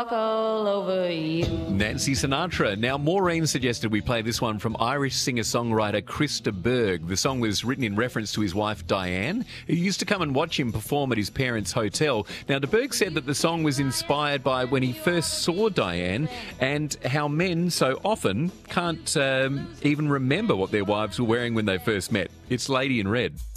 all over you. Nancy Sinatra. Now, Maureen suggested we play this one from Irish singer-songwriter Chris de Burgh. The song was written in reference to his wife Diane, who used to come and watch him perform at his parents' hotel. Now, de Burgh said that the song was inspired by when he first saw Diane and how men so often can't even remember what their wives were wearing when they first met. It's Lady in Red.